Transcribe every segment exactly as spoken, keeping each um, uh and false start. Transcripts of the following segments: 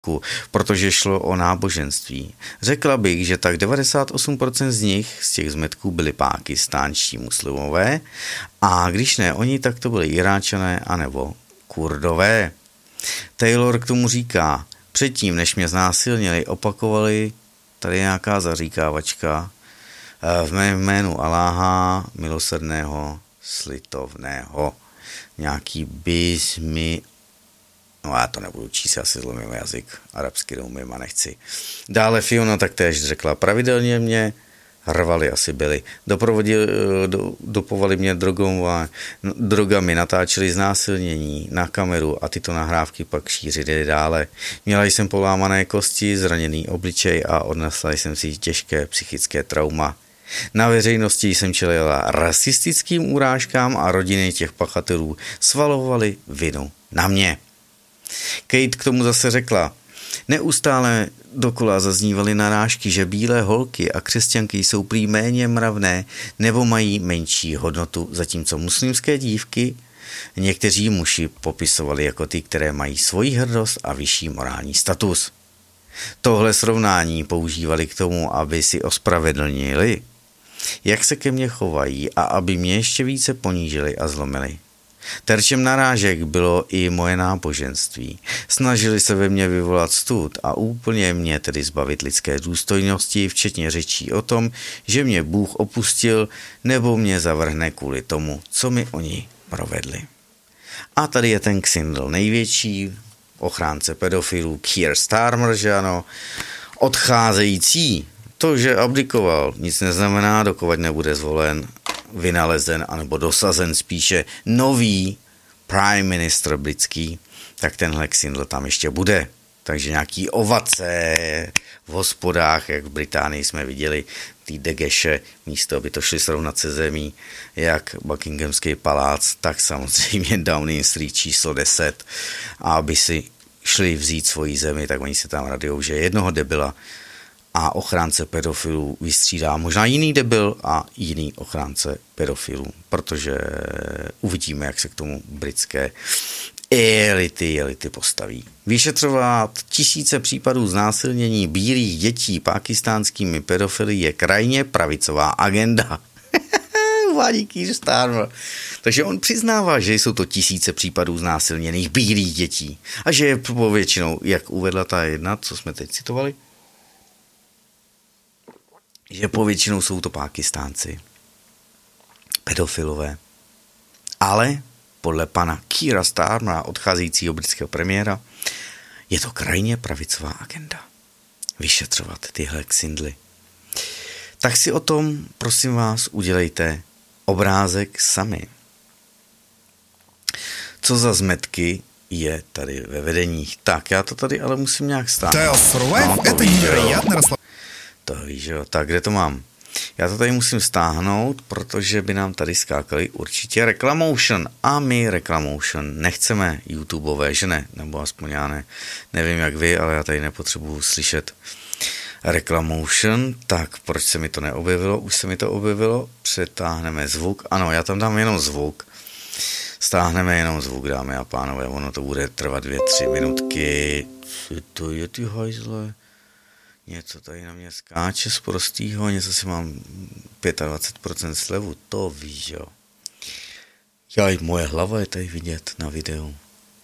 protože šlo o náboženství. Řekla bych, že tak devadesát osm procent z nich, z těch zmetků, byli pákistánští muslimové a když ne oni, tak to byli Iráčané anebo Kurdové. Taylor k tomu říká, předtím, než mě znásilnili, opakovali, tady je nějaká zaříkávačka, v mém jménu Aláha, milosrdného, slitovného, nějaký bismi. No já to nebudu číst, já si zlomím jazyk, arabsky neumím a nechci. Dále Fiona taktéž řekla, pravidelně mě rvali, asi byli, doprovodili, do, dopovali mě drogom, drogami, natáčeli znásilnění na kameru a tyto nahrávky pak šířili dále. Měla jsem polámané kosti, zraněný obličej a odnesla jsem si těžké psychické trauma. Na veřejnosti jsem čelila rasistickým urážkám a rodiny těch pachatelů svalovali vinu na mě. Kate k tomu zase řekla, neustále dokola zaznívaly narážky, že bílé holky a křesťanky jsou prý méně mravné nebo mají menší hodnotu, zatímco muslimské dívky někteří muži popisovali jako ty, které mají svoji hrdost a vyšší morální status. Tohle srovnání používali k tomu, aby si ospravedlnili, jak se ke mně chovají a aby mě ještě více ponížili a zlomili. Terčem narážek bylo i moje náboženství. Snažili se ve mně vyvolat stud a úplně mě tedy zbavit lidské důstojnosti, včetně řečí o tom, že mě Bůh opustil nebo mě zavrhne kvůli tomu, co mi oni provedli. A tady je ten Xindl, největší ochránce pedofilů, Keir Starmer, že ano, odcházející. To, že abdikoval, nic neznamená, dokud nebude zvolen, vynalezen anebo dosazen spíše nový prime minister britský, tak tenhle Xindl tam ještě bude. Takže nějaký ovace v hospodách, jak v Británii jsme viděli, ty degeše, místo aby to šli srovnat se zemí, jak Buckinghamský palác, tak samozřejmě Downing Street číslo deset. A aby si šli vzít svoji zemi, tak oni se tam radijou, že jednoho debila a ochránce pedofilů vystřídá možná jiný debil a jiný ochránce pedofilů, protože uvidíme, jak se k tomu britské elity, elity postaví. Vyšetřovat tisíce případů znásilnění bílých dětí pákistánskými pedofily je krajně pravicová agenda. Uvádí Keir Starmer. Takže on přiznává, že jsou to tisíce případů znásilněných bílých dětí a že je povětšinou, jak uvedla ta jedna, co jsme teď citovali, že povětšinou jsou to Pákistánci, pedofilové. Ale podle pana Keira Starmera, odcházejícího britského premiéra, je to krajně pravicová agenda. Vyšetřovat tyhle Xindly. Tak si o tom, prosím vás, udělejte obrázek sami. Co za zmetky je tady ve vedeních. Tak, já to tady ale musím nějak stáhnout. No, to víš, To víš, jo. Tak, kde to mám? Já to tady musím stáhnout, protože by nám tady skákali určitě Reclamotion. A my Reclamotion nechceme YouTubeové, že ne? Nebo aspoň já ne. Nevím jak vy, ale já tady nepotřebuju slyšet Reclamotion. Tak, proč se mi to neobjevilo? Už se mi to objevilo. Přetáhneme zvuk. Ano, já tam dám jenom zvuk. Stáhneme jenom zvuk, dámy a pánové. Ono to bude trvat dvě, tři minutky. Co to je, ty hajzle? Něco tady na mě skáče z prostýho, něco si mám dvacet pět procent slevu, to víš, jo. Jaj, moje hlava je tady vidět na videu.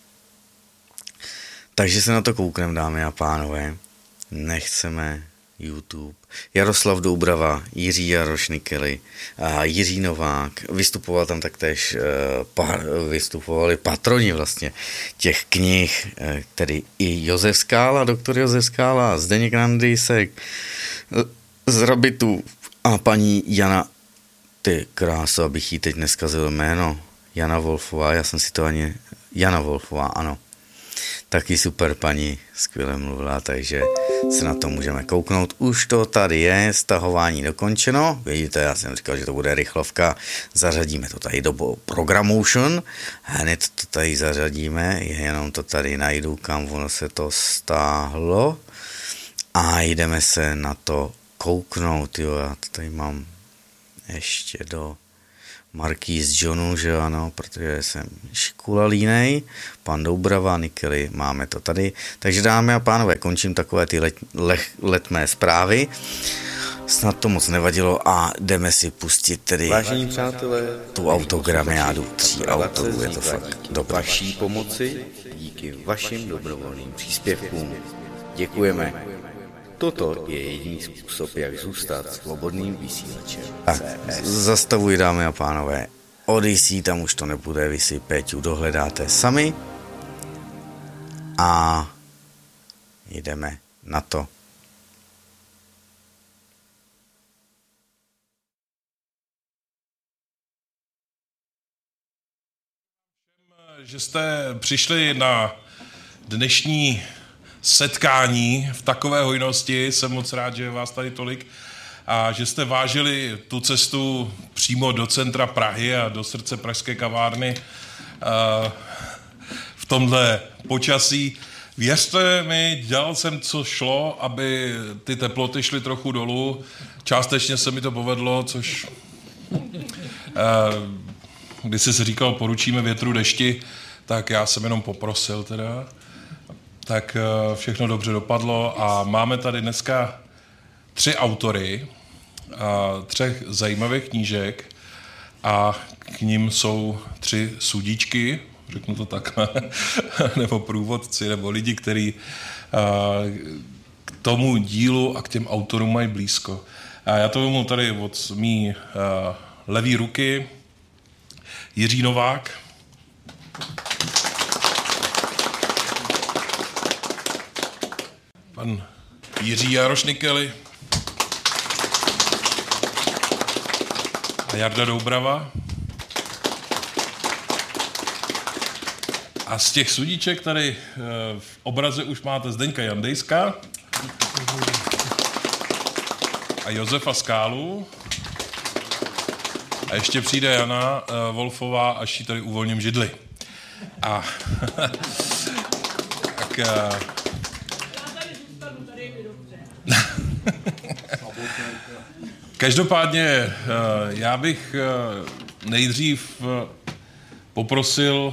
Takže se na to koukneme, dámy a pánové. Nechceme YouTube. Jaroslav Doubrava, Jiří Jaroš Nikely, Jiří Novák, vystupoval tam taktéž, pa, vystupovali patroni vlastně těch knih, tedy i Josef Skála, doktor Josef Skála, Zdeněk Nandysek, z Rabitu a paní Jana, ty kráso, abych jí teď neskazil jméno, Jana Wolfová, já jsem si to ani, Jana Wolfová, ano. Taky super paní, skvěle mluvila, takže se na to můžeme kouknout. Už to tady je, stahování dokončeno. Vidíte, já jsem říkal, že to bude rychlovka. Zařadíme to tady do Programmotion. Hned to tady zařadíme, jenom to tady najdu, kam ono se to stáhlo. A jdeme se na to kouknout. Jo, já to tady mám ještě do Markýz Johnu, že ano, protože jsem škulalínej, pan Doubrava, Nikely, máme to tady. Takže dámy a pánové, končím takové ty let, lech, letmé zprávy. Snad to moc nevadilo a jdeme si pustit tedy Vážení přátelé, tu autogramiádu tří autorů, je to fakt dobré. Vaší pomoci díky vašim dobrovolným příspěvkům. Děkujeme. Toto je jediný způsob, jak zůstat svobodným vysílačem. Tak, zastavuji, dámy a pánové. Odyssey, tam už to nebude, vy si Péťu dohledáte sami. A jdeme na to. Že jste přišli na dnešní setkání v takové hojnosti, jsem moc rád, že je vás tady tolik a že jste vážili tu cestu přímo do centra Prahy a do srdce pražské kavárny v tomhle počasí. Věřte mi, dělal jsem, co šlo, aby ty teploty šly trochu dolů. Částečně se mi to povedlo, což když jsi si říkal, poručíme větru, dešti, tak já jsem jenom poprosil teda. Tak všechno dobře dopadlo a máme tady dneska tři autory, a třech zajímavých knížek a k nim jsou tři sudíčky, řeknu to takhle, nebo průvodci, nebo lidi, kteří k tomu dílu a k těm autorům mají blízko. A já to vemu tady od mý levý ruky, Jiří Novák. Pan Jiří Jaroš Nikely. A Jarda Doubrava. A z těch sudíček tady v obraze už máte Zdeňka Jandejska a Josefa Skálu. A ještě přijde Jana uh, Wolfová, až jí tady uvolním židli. A tak... Uh, Každopádně uh, já bych uh, nejdřív uh, poprosil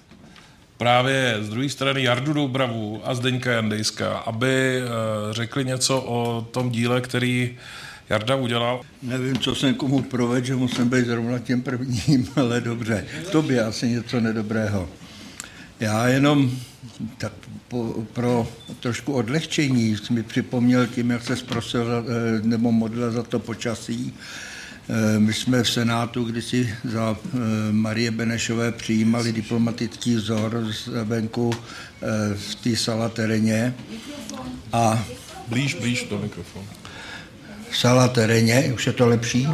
právě z druhé strany Jardu Doubravu a Zdeňka Jandejska, aby uh, řekli něco o tom díle, který Jarda udělal. Nevím, co jsem komu provedl, že musím být zrovna tím prvním, ale dobře. Tobě asi něco nedobrého. Já jenom tak po, pro trošku odlehčení mi připomněl tím, jak se zprosil nebo modlil za to počasí. My jsme v Senátu kdysi za Marie Benešové přijímali diplomatický vzor z venku v té sala teréně. A blíž, blíž do mikrofonu. Sala teréně, už je to lepší.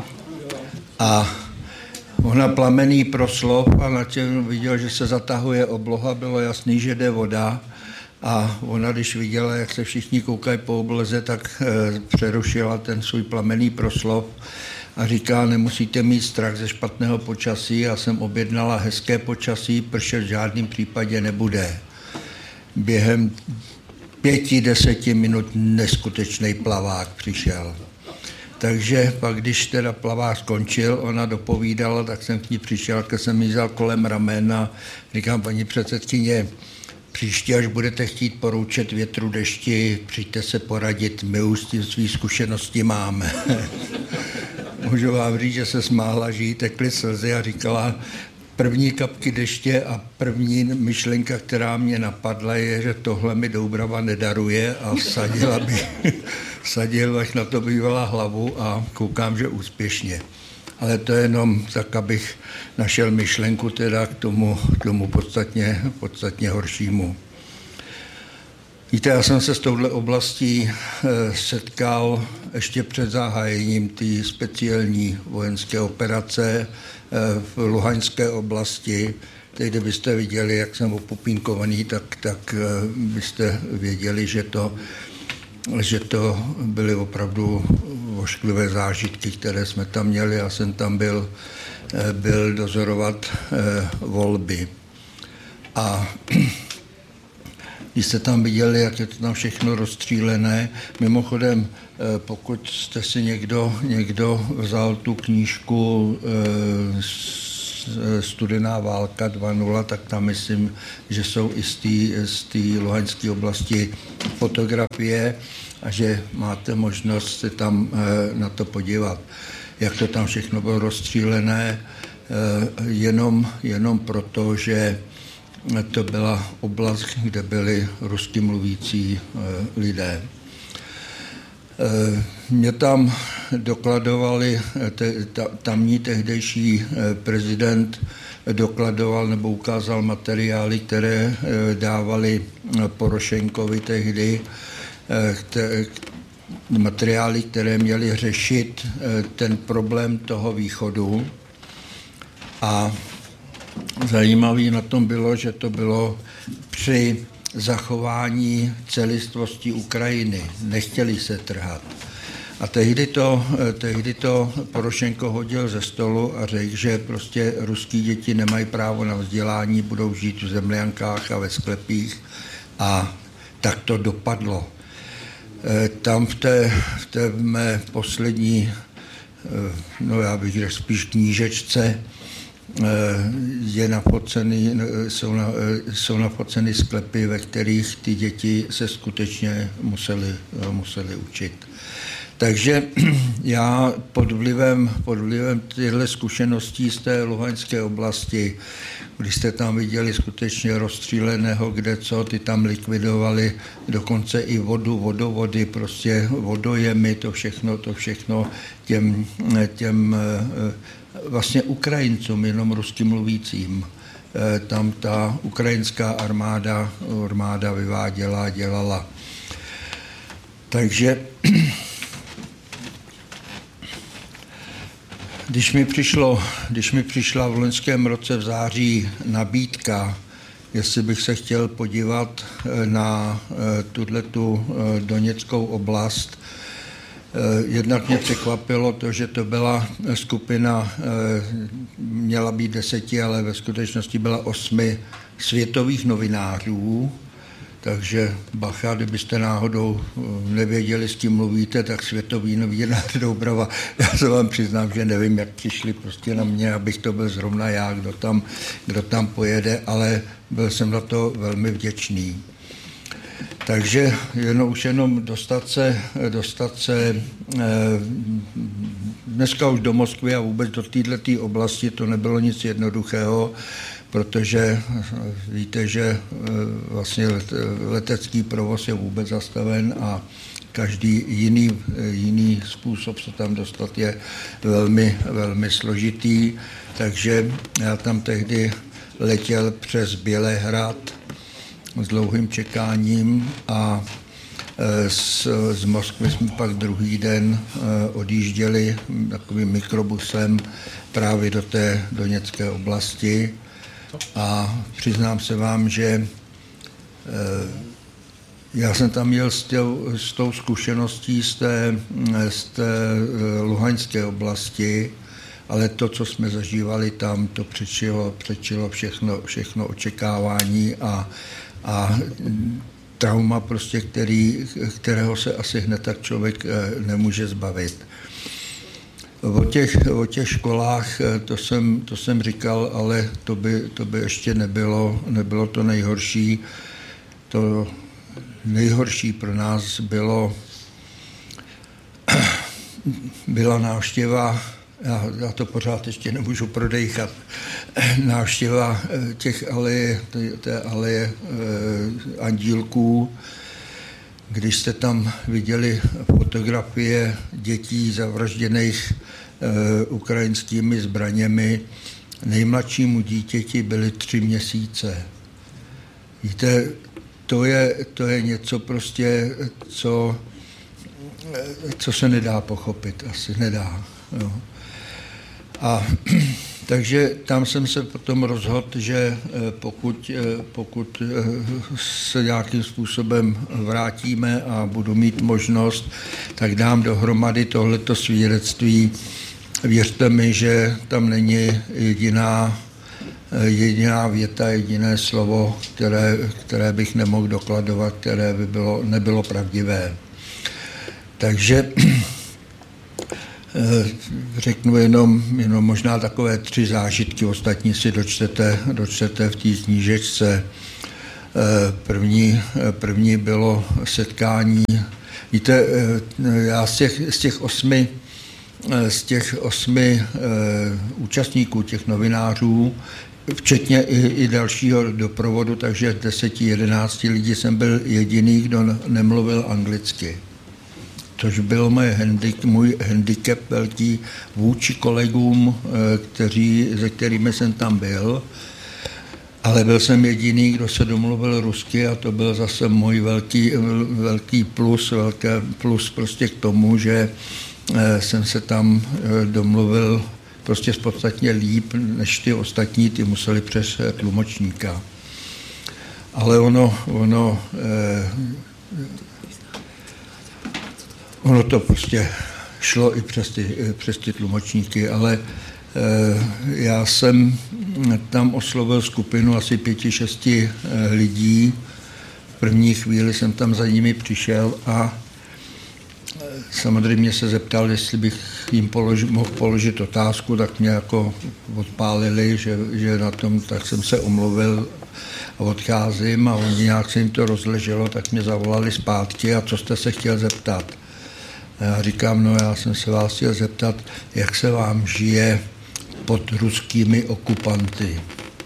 A ona plamený proslov a na těm viděl, že se zatahuje obloha, bylo jasný, že jde voda. A ona, když viděla, jak se všichni koukají po obloze, tak e, přerušila ten svůj plamený proslov a říká, nemusíte mít strach ze špatného počasí, já jsem objednala hezké počasí, pršet v žádném případě nebude. Během pěti, deseti minut neskutečný plavák přišel. Takže pak, když teda plavák skončil, ona dopovídala, tak jsem k ní přišel, když jsem jí vzal kolem ramen a říkám, paní předsedkyně, příště, až budete chtít poroučet větru, dešti, přijďte se poradit, my už tím svý zkušenosti máme. Můžu vám říct, že se smála, že jí tekly slzy a říkala, první kapky deště a první myšlenka, která mě napadla, je, že tohle mi Doubrava nedaruje a vsadila by, vsadil bych na to bývala hlavu a koukám, že úspěšně. Ale to je jenom tak, abych našel myšlenku teda k tomu, k tomu podstatně, podstatně horšímu. Víte, já jsem se s touhle oblastí setkal ještě před zahájením té speciální vojenské operace v Luhanské oblasti. Teď, kdybyste viděli, jak jsem opupínkovaný, tak, tak byste věděli, že to, že to byly opravdu ošklivé zážitky, které jsme tam měli. Já jsem tam byl, byl dozorovat volby. A když jste tam viděli, jak je to tam všechno rozstřílené. Mimochodem, pokud jste si někdo, někdo vzal tu knížku Studená válka dva nula, tak tam myslím, že jsou i z té Luhanské oblasti fotografie a že máte možnost se tam na to podívat, jak to tam všechno bylo rozstřílené, jenom, jenom proto, že to byla oblast, kde byli rusky mluvící lidé. Mě tam dokladovali, te, ta, tamní tehdejší prezident dokladoval nebo ukázal materiály, které dávali Porošenkovi tehdy, které, materiály, které měly řešit ten problém toho východu. A zajímavé na tom bylo, že to bylo při zachování celistvosti Ukrajiny. Nechtěli se trhat. A tehdy to, tehdy to Porošenko hodil ze stolu a řekl, že prostě ruský děti nemají právo na vzdělání, budou žít v zemljankách a ve sklepích. A tak to dopadlo. Tam v té, v té mé poslední, no já bych řekl spíš knížečce, je nafocený, jsou, na, jsou nafoceny sklepy, ve kterých ty děti se skutečně museli, museli učit. Takže já pod vlivem, pod vlivem těchto zkušeností z té Luhanské oblasti, když jste tam viděli skutečně rozstříleného, kde co, ty tam likvidovali dokonce i vodu, vodovody, prostě vodojemy, to všechno, to všechno těm, těm vlastně Ukrajincům, jenom rusky mluvícím. Tam ta ukrajinská armáda, armáda vyváděla a dělala. Takže když mi, přišlo, když mi přišla v loňském roce v září nabídka, jestli bych se chtěl podívat na tuhletu Doněckou oblast, jednak mě překvapilo to, že to byla skupina, měla být deseti, ale ve skutečnosti byla osmi světových novinářů, takže bacha, kdybyste náhodou nevěděli, s kým mluvíte, tak světový novinář Doubrava. Já se vám přiznám, že nevím, jak přišli prostě na mě, abych to byl zrovna já, kdo tam, kdo tam pojede, ale byl jsem na to velmi vděčný. Takže jenom, už jenom dostat se, dostat se dneska už do Moskvy a vůbec do této oblasti to nebylo nic jednoduchého, protože víte, že vlastně letecký provoz je vůbec zastaven a každý jiný, jiný způsob se tam dostat je velmi, velmi složitý. Takže já tam tehdy letěl přes Bělehrad s dlouhým čekáním a z, z Moskvy jsme pak druhý den odjížděli takovým mikrobusem právě do té Doněcké oblasti. A přiznám se vám, že já jsem tam jel s, těl, s tou zkušeností z té, z té Luhanské oblasti, ale to, co jsme zažívali tam, to přečilo, přečilo všechno, všechno očekávání a, a trauma, prostě, který, kterého se asi hned tak člověk nemůže zbavit. O těch, o těch školách, to jsem, to jsem říkal, ale to by, to by ještě nebylo, nebylo to nejhorší. To nejhorší pro nás bylo, byla návštěva, já, já to pořád ještě nemůžu prodejchat, návštěva těch aleje, té aleje eh, andílků, když jste tam viděli fotografie dětí zavražděných e, ukrajinskými zbraněmi, nejmladšímu dítěti byly tři měsíce. Víte, to je, to je něco prostě, co, co se nedá pochopit, asi nedá. Jo. A takže tam jsem se potom rozhodl, že pokud, pokud se nějakým způsobem vrátíme a budu mít možnost, tak dám dohromady tohleto svědectví. Věřte mi, že tam není jediná, jediná věta, jediné slovo, které, které bych nemohl dokladovat, které by bylo, nebylo pravdivé. Takže řeknu jenom, jenom možná takové tři zážitky, ostatní si dočtete, dočtete v té knížečce. První, první bylo setkání. Víte, já z těch, z těch osmi, z těch osmi účastníků, těch novinářů, včetně i, i dalšího doprovodu, takže deseti, jedenácti lidí jsem byl jediný, kdo nemluvil anglicky. Což byl můj handicap, můj handicap velký vůči kolegům, kteří, se kterými jsem tam byl. Ale byl jsem jediný, kdo se domluvil rusky a to byl zase můj velký, velký plus, velké plus prostě k tomu, že jsem se tam domluvil prostě podstatně líp než ty ostatní, ty museli přes tlumočníka. Ale ono, ono, eh, ono to prostě šlo i přes ty, přes ty tlumočníky, ale eh, já jsem tam oslovil skupinu asi pěti, šesti eh, lidí. V první chvíli jsem tam za nimi přišel a samozřejmě se zeptal, jestli bych jim polož, mohl položit otázku, tak mě jako odpálili, že, že na tom, tak jsem se omluvil a odcházím a oni nějak se jim to rozleželo, tak mě zavolali zpátky a co jste se chtěl zeptat. A já říkám, no já jsem se vás chtěl zeptat, jak se vám žije pod ruskými okupanty.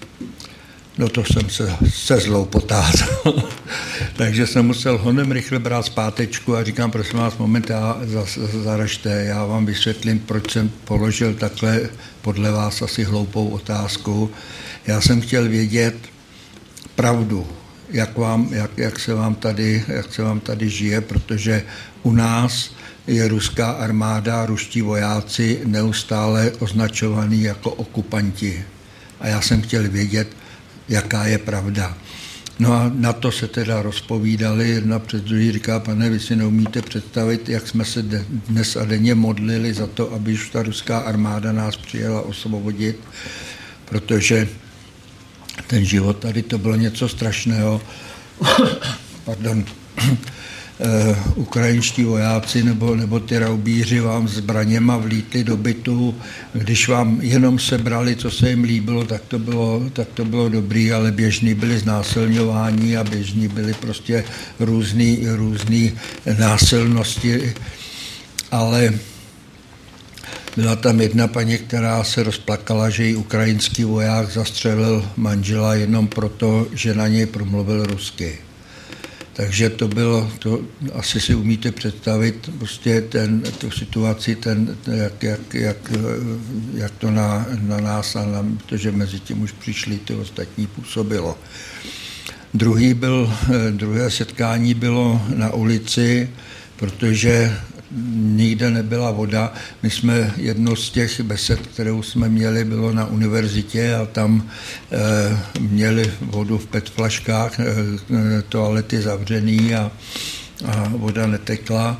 No to jsem se, se zlou potázal. Takže jsem musel honem rychle brát zpátečku a říkám, prosím vás, moment, já zaražte, já vám vysvětlím, proč jsem položil takhle podle vás asi hloupou otázku. Já jsem chtěl vědět pravdu, jak, vám, jak, jak, se vám tady, jak se vám tady žije, protože u nás je ruská armáda, ruští vojáci neustále označovaní jako okupanti. A já jsem chtěl vědět, jaká je pravda. No a na to se teda rozpovídali, jedna před druhý říká, pane, vy si neumíte představit, jak jsme se dnes a denně modlili za to, aby už ta ruská armáda nás přijela osvobodit, protože ten život tady to bylo něco strašného. Pardon. Uh, ukrajinští vojáci nebo, nebo ty raubíři vám zbraněma vlítli do bytu, když vám jenom sebrali, co se jim líbilo, tak to bylo, tak to bylo dobrý, ale běžní byli znásilňováni a běžní byli prostě různý, různý násilnosti, ale byla tam jedna paní, která se rozplakala, že jí ukrajinský voják zastřelil manžela jenom proto, že na něj promluvil rusky. Takže to bylo, to asi si umíte představit, prostě ten, tu situaci, ten, jak, jak, jak, jak to na, na nás a na, protože mezi tím už přišli ty ostatní působilo. Druhý byl, druhé setkání bylo na ulici, protože nikde nebyla voda. My jsme jedno z těch besed, kterou jsme měli, bylo na univerzitě a tam e, měli vodu v petflaškách, e, toalety zavřený a, a voda netekla.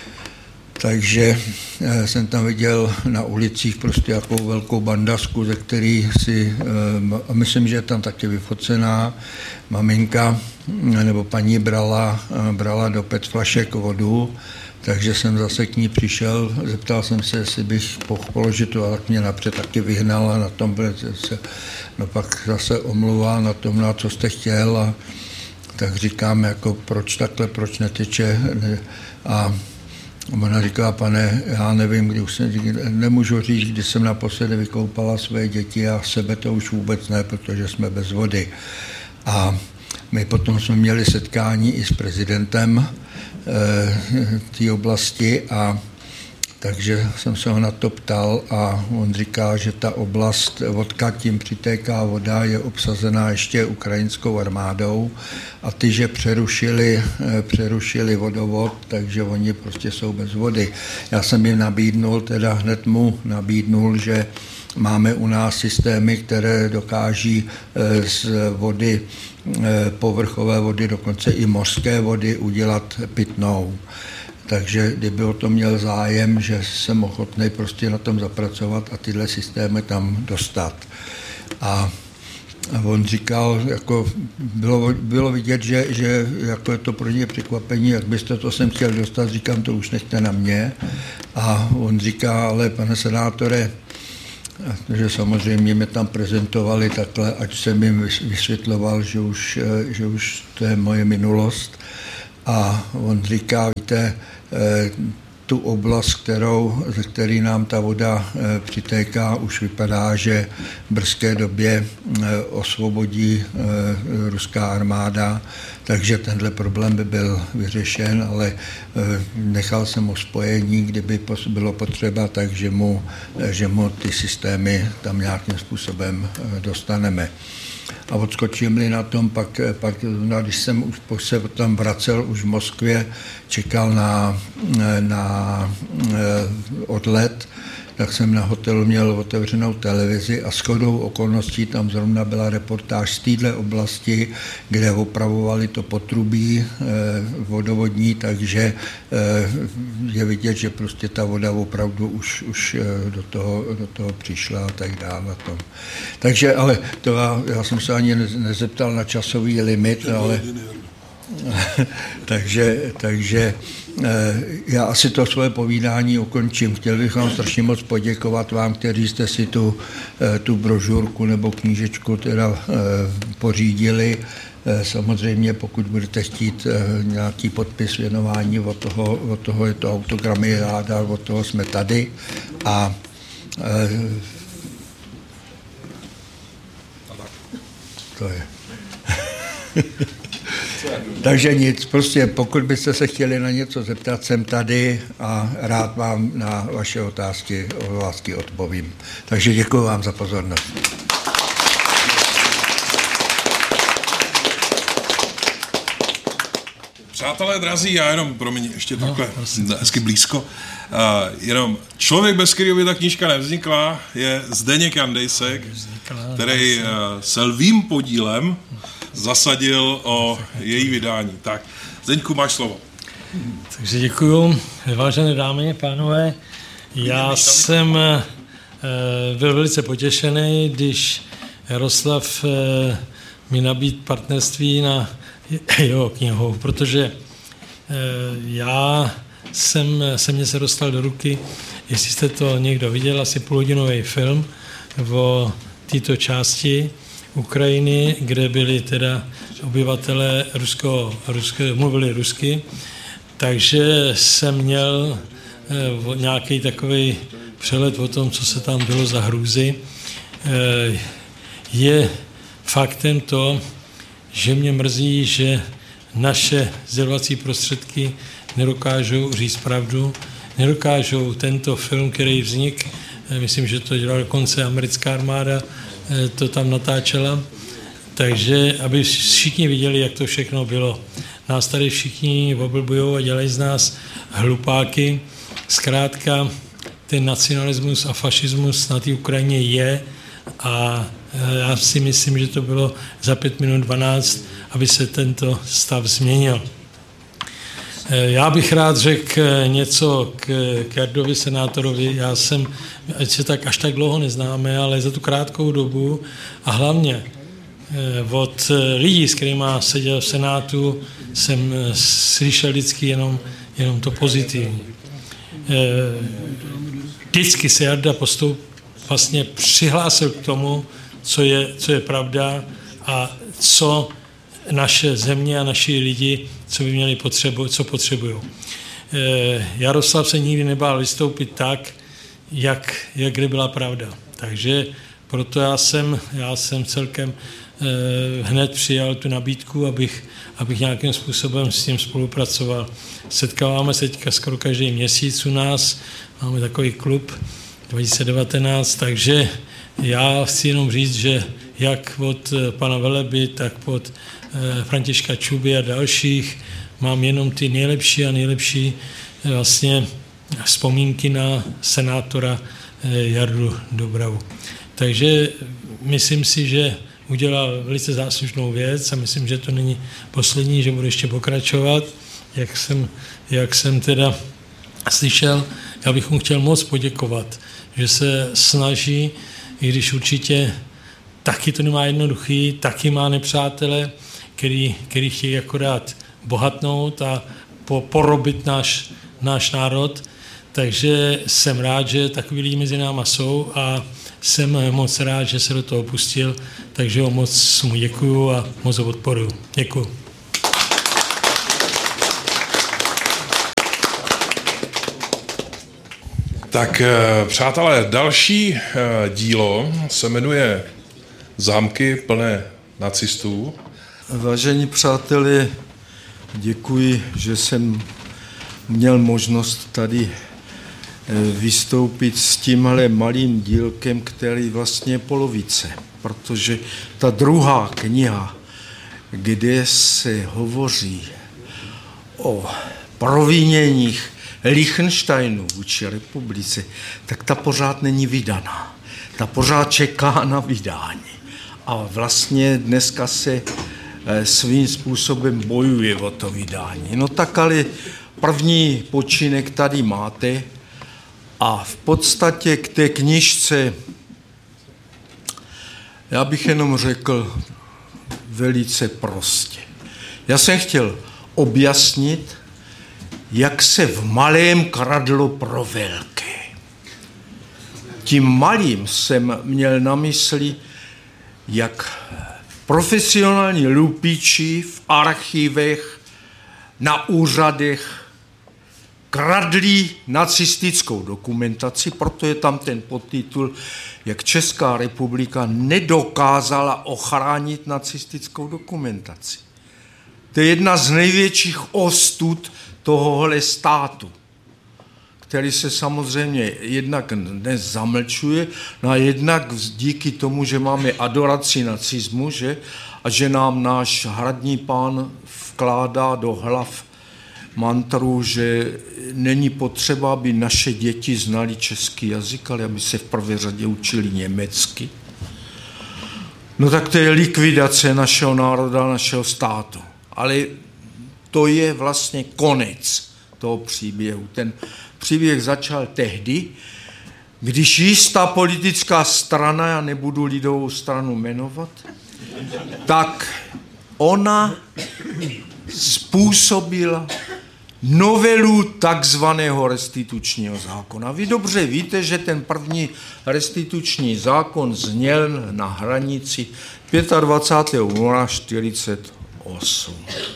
Takže e, jsem tam viděl na ulicích prostě jakou velkou bandasku, ze který si, e, a myslím, že je tam taky vyfocená, maminka nebo paní brala, brala do petflašek vodu. Takže jsem zase k ní přišel, zeptal jsem se, jestli bych mohl položit to, ale mě napřed taky vyhnal a na tom se, no pak zase omluval na tom, na co jste chtěl a tak říkám, jako proč takhle, proč neteče a ona říká, pane, já nevím, kdy už jsem, nemůžu říct, kdy jsem naposledy vykoupala své děti a sebe to už vůbec ne, protože jsme bez vody. A my potom jsme měli setkání i s prezidentem té oblasti a takže jsem se ho na to ptal a on říká, že ta oblast, odkud tím přitéká voda, je obsazená ještě ukrajinskou armádou a ty, že přerušili, přerušili vodovod, takže oni prostě jsou bez vody. Já jsem jim nabídnul, teda hned mu nabídnul, že máme u nás systémy, které dokáží z vody, povrchové vody, dokonce i mořské vody udělat pitnou. Takže kdyby o to měl zájem, že jsem ochotný prostě na tom zapracovat a tyhle systémy tam dostat. A A on říkal, jako bylo, bylo vidět, že, že jako je to pro ně překvapení, jak byste to sem chtěl dostat, říkám, to už nechte na mě. A on říká, ale pane senátore, že samozřejmě mě tam prezentovali takhle, ať jsem jim vysvětloval, že už, že už to je moje minulost. A on říká, víte, tu oblast, kterou, ze které nám ta voda přitéká, už vypadá, že v brzké době osvobodí ruská armáda, takže tenhle problém by byl vyřešen, ale nechal jsem o spojení, kdyby bylo potřeba, takže mu, že mu ty systémy tam nějakým způsobem dostaneme. A odskočím-li na tom, pak, pak no, když jsem už se tam vracel už v Moskvě, čekal na, na odlet, tak jsem na hotelu měl otevřenou televizi a shodou okolností tam zrovna byla reportáž z téhle oblasti, kde opravovali to potrubí eh, vodovodní, takže eh, je vidět, že prostě ta voda opravdu už, už eh, do, toho, do toho přišla a tak dále. To. Takže, ale to já, já jsem se ani nezeptal na časový limit, ale... takže, takže já asi to svoje povídání ukončím. Chtěl bych vám strašně moc poděkovat vám, kteří jste si tu, tu brožurku nebo knížečku teda pořídili. Samozřejmě, pokud budete chtít nějaký podpis věnování, od toho, od toho je to autogramy ráda, od toho jsme tady. A to je. Takže nic, prostě pokud byste se chtěli na něco zeptat, jsem tady a rád vám na vaše otázky, otázky odpovím. Takže děkuji vám za pozornost. Přátelé drazí, já jenom, promiň, ještě takhle no, hezky blízko, uh, jenom člověk, bez kterého by ta knížka nevznikla, je Zdeněk Jandejsek, který uh, se lvým podílem zasadil o její vydání. Tak, Zdeňku, máš slovo. Takže děkuju, vážené dámy, pánové. Já jsem uh, byl velice potěšený, když Jaroslav uh, mi nabídl partnerství na jeho knihou, protože já jsem, se mě se dostal do ruky, jestli jste to někdo viděl, asi půlhodinový film o této části Ukrajiny, kde byli teda obyvatelé rusko, rusko, mluvili rusky, takže jsem měl nějaký takový přehled o tom, co se tam bylo za hrůzy. Je faktem to, že mě mrzí, že naše sdělovací prostředky nedokážou říct pravdu, nedokážou tento film, který vznik, myslím, že to dělala dokonce americká armáda, to tam natáčela, takže aby všichni viděli, jak to všechno bylo. Nás tady všichni oblbujou a dělají z nás hlupáky. Zkrátka, ten nacionalismus a fašismus na té Ukrajině je a já si myslím, že to bylo za pět minut dvanáct, aby se tento stav změnil. Já bych rád řekl něco k, k Jardovi senátorovi. Já jsem, ať se tak až tak dlouho neznáme, ale za tu krátkou dobu a hlavně od lidí, s kterými seděl v Senátu, jsem slyšel vždycky jenom, jenom to pozitivní. Vždycky se Jarda postup vlastně přihlásil k tomu, co je, co je pravda a co naše země a naši lidi, co by měli potřebu, co potřebují. Jaroslav se nikdy nebál vystoupit tak, jak, jak kde byla pravda. Takže proto já jsem, já jsem celkem hned přijal tu nabídku, abych, abych nějakým způsobem s tím spolupracoval. Setkáváme se teďka skoro každý měsíc u nás, máme takový klub dva tisíce devatenáct, takže já chci jenom říct, že jak od pana Veleby, tak od Františka Čuby a dalších mám jenom ty nejlepší a nejlepší vlastně vzpomínky na senátora Jardu Dobravu. Takže myslím si, že udělal velice záslužnou věc a myslím, že to není poslední, že bude ještě pokračovat, jak jsem, jak jsem teda slyšel. Já bych mu chtěl moc poděkovat, že se snaží, i když určitě taky to nemá jednoduchý, taky má nepřátele, který, který chtějí akorát bohatnout a po, porobit náš, náš národ. Takže jsem rád, že takový lidi mezi náma jsou a jsem moc rád, že se do toho pustil, takže ho moc mu děkuju a moc ho podporuju. Děkuju. Tak přátelé, další dílo se jmenuje Zámky plné nacistů. Vážení přátelé, děkuji, že jsem měl možnost tady vystoupit s tímhle malým dílkem, který vlastně je polovice, protože ta druhá kniha, kde se hovoří o proviněních Lichtensteinu vůči republice, tak ta pořád není vydaná. Ta pořád čeká na vydání. A vlastně dneska se svým způsobem bojuje o to vydání. No tak ale první počinek tady máte a v podstatě k té knižce já bych jenom řekl velice prostě. Já jsem chtěl objasnit, jak se v malém kradlo pro velké. Tím malým jsem měl na mysli, jak profesionální lupiči v archivech, na úřadech kradli nacistickou dokumentaci, proto je tam ten podtitul, jak Česká republika nedokázala ochránit nacistickou dokumentaci. To je jedna z největších ostud tohohle státu, který se samozřejmě jednak dnes zamlčuje, no a jednak díky tomu, že máme adoraci nacismu, že, a že nám náš hradní pán vkládá do hlav mantru, že není potřeba, aby naše děti znali český jazyk, ale aby se v prvé řadě učili německy. No tak to je likvidace našeho národa, našeho státu. Ale to je vlastně konec toho příběhu. Ten příběh začal tehdy, když jistá politická strana, já nebudu lidovou stranu jmenovat, tak ona způsobila novelu takzvaného restitučního zákona. Vy dobře víte, že ten první restituční zákon zněl na hranici dvacátého pátého února čtyřicet osm.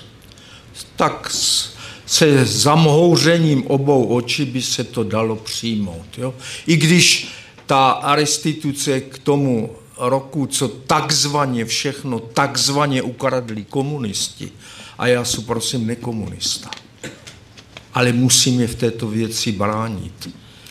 Tak se zamhouřením obou očí by se to dalo přijmout. Jo? I když ta restituce k tomu roku, co takzvaně všechno takzvaně ukradli komunisti, a já jsem prosím nekomunista, ale musím je v této věci bránit,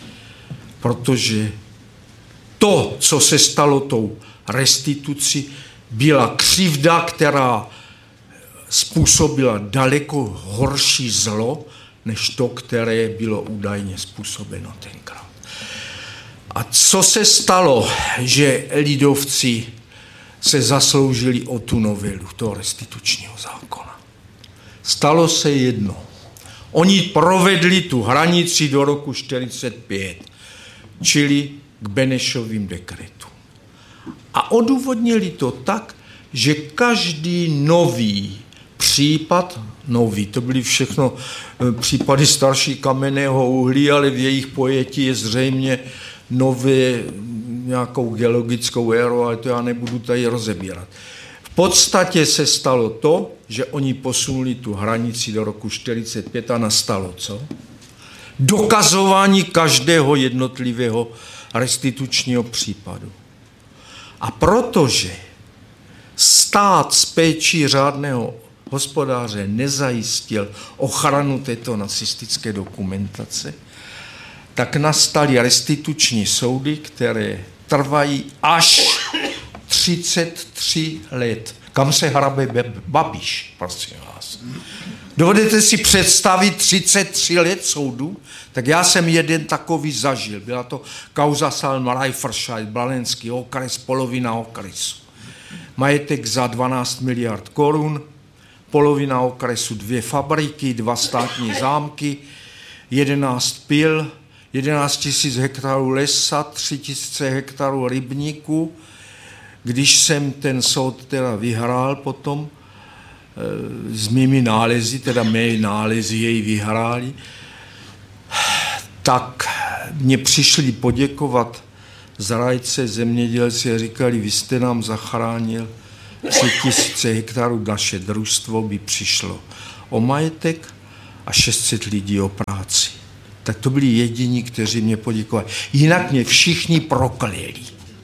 protože to, co se stalo tou restitucí, byla křivda, která způsobila daleko horší zlo, než to, které bylo údajně způsobeno tenkrát. A co se stalo, že lidovci se zasloužili o tu novelu toho restitučního zákona? Stalo se jedno. Oni provedli tu hranici do roku čtyřicet pět, čili k Benešovým dekretům. A odůvodnili to tak, že každý nový případ, nový, to byly všechno případy starší kamenného uhlí, ale v jejich pojetí je zřejmě nové nějakou geologickou éru, ale to já nebudu tady rozebírat. V podstatě se stalo to, že oni posunuli tu hranici do roku čtyřicet pět a nastalo co? Dokazování každého jednotlivého restitučního případu. A protože stát s péčí řádného hospodáře nezajistil ochranu této nacistické dokumentace, tak nastaly restituční soudy, které trvají až třicet tři let. Kam se hrabe Babiš, prosím vás. Dovedete si představit třicet tři let soudu? Tak já jsem jeden takový zažil. Byla to kauza Salm Reiferscheid, Blalenský okres, polovina okresu. Majetek za dvanáct miliard korun, polovina okresu dvě fabriky, dva státní zámky, jedenáct pil, jedenáct tisíc hektarů lesa, tři tisíce hektarů rybníků, když jsem ten soud teda vyhrál potom, s mými nálezy, teda mé nálezy jej vyhráli, tak mě přišli poděkovat zrajce, zemědělci a říkali, vy jste nám zachránil tři tisíce hektarů, naše družstvo by přišlo o majetek a šest set lidí o práci. Tak to byli jediní, kteří mě poděkovali. Jinak mě všichni prokléli.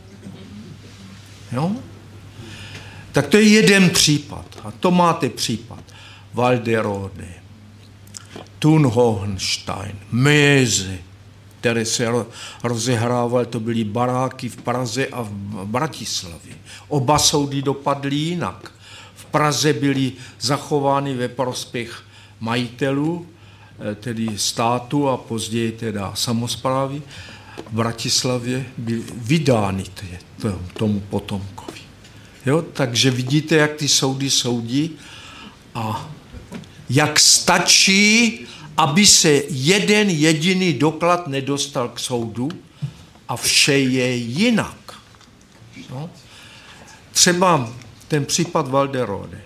Jo? Tak to je jeden případ. A to máte případ. Walderode, Thun Hohenstein, Méze, které se rozehrávaly, to byly baráky v Praze a v Bratislavě. Oba soudy dopadly jinak. V Praze byly zachovány ve prospěch majitelů, tedy státu a později teda samosprávy. V Bratislavě byly vydány tomu potomkovi. Jo? Takže vidíte, jak ty soudy soudí a jak stačí, aby se jeden jediný doklad nedostal k soudu a vše je jinak. No. Třeba ten případ Walderode.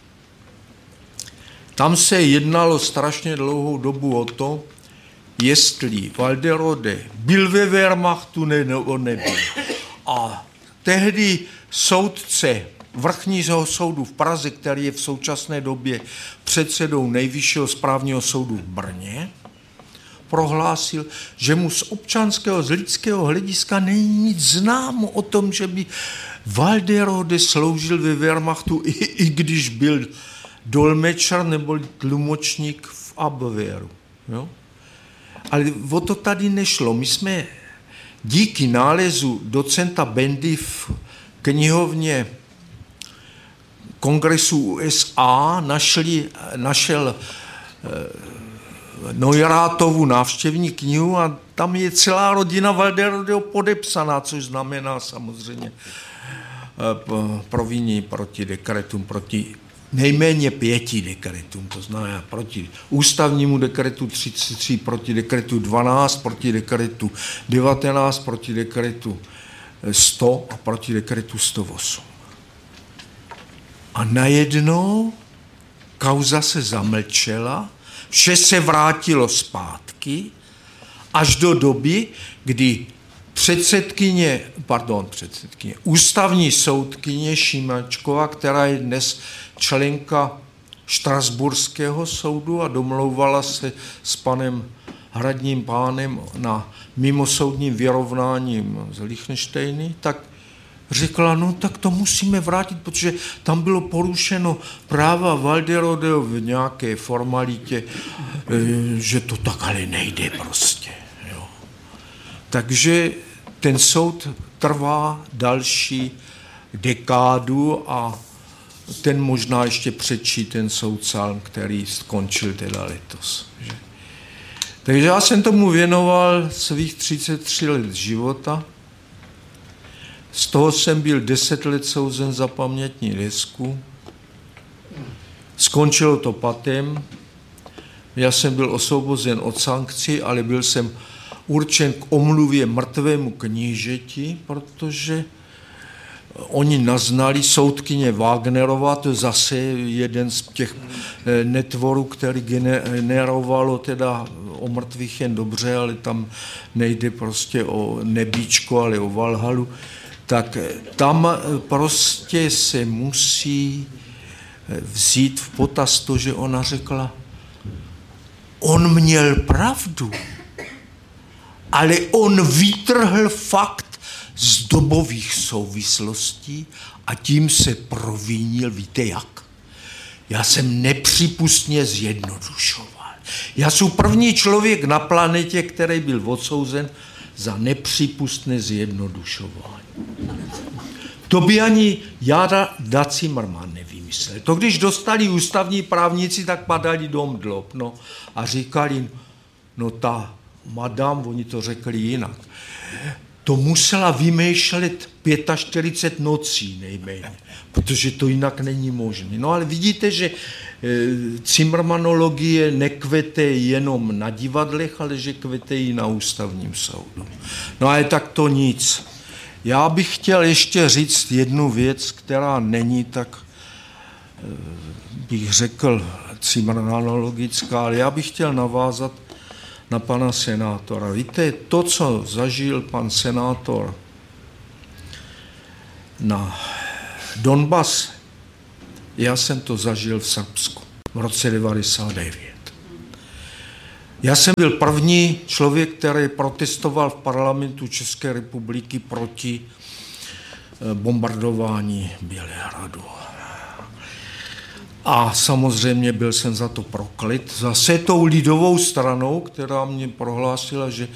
Tam se jednalo strašně dlouhou dobu o to, jestli Walderode byl ve Wehrmachtu nebo nebyl. A tehdy soudce vrchního soudu v Praze, který je v současné době předsedou Nejvyššího správního soudu v Brně, prohlásil, že mu z občanského, z lidského hlediska není nic známo o tom, že by Walderode sloužil ve Wehrmachtu, i, i když byl dolmečer nebo tlumočník v Abwehru. Jo? Ale o to tady nešlo. My jsme díky nálezu docenta Bendy v knihovně Kongresu U S A našli, našel eh, Neurathova návštěvní knihu a tam je celá rodina Walderodeho podepsaná, což znamená samozřejmě eh, provinění proti dekretům, proti nejméně pěti dekretům, to znamená proti ústavnímu dekretu třicet tři, proti dekretu dvanáct, proti dekretu devatenáct, proti dekretu sto a proti dekretu sto osm. A najednou kauza se zamlčela, vše se vrátilo zpátky, až do doby, kdy předsedkyně, pardon, předsedkyně, ústavní soudkyně Šimačková, která je dnes členka Štrasburského soudu a domlouvala se s panem hradním pánem na mimosoudním vyrovnáním z Lichtensteiny, tak řekla, no tak to musíme vrátit, protože tam bylo porušeno práva Walderodeho v nějaké formalitě, že to tak ale nejde prostě. Jo. Takže ten soud trvá další dekádu a ten možná ještě přečí ten soud Salm, který skončil teda letos. Že? Takže já jsem tomu věnoval svých třicet tři let života. Z toho jsem byl deset let souzen za pamětní desku. Skončilo to patem. Já jsem byl osvobozen od sankcí, ale byl jsem určen k omluvě mrtvému knížeti, protože oni naznali soudkyně Wagnerová, to je zase jeden z těch netvorů, který generovalo teda o mrtvých jen dobře, ale tam nejde prostě o nebíčko, ale o Valhalu. Tak tam prostě se musí vzít v potaz to, že ona řekla, on měl pravdu, ale on vytrhl fakt z dobových souvislostí a tím se provínil, víte jak? Já jsem nepřípustně zjednodušoval. Já jsem první člověk na planetě, který byl odsouzen za nepřípustné zjednodušování. To by ani Jára da Zimmermann nevymyslel. To když dostali ústavní právníci, tak padali do mdlob, no, a říkali, no ta madam, oni to řekli jinak, to musela vymýšlet čtyřicet pět nocí nejméně, protože to jinak není možné. No ale vidíte, že Zimmermannologie nekvete jenom na divadlech, ale že kvete i na ústavním soudu. No ale tak to nic. Já bych chtěl ještě říct jednu věc, která není tak, bych řekl, cimrmanologická, ale já bych chtěl navázat na pana senátora. Víte, to, co zažil pan senátor na Donbase, já jsem to zažil v Srbsku v roce devadesát devět. Já jsem byl první člověk, který protestoval v parlamentu České republiky proti bombardování Bělehradu. A samozřejmě byl jsem za to proklet. Zase tou lidovou stranou, která mě prohlásila, že,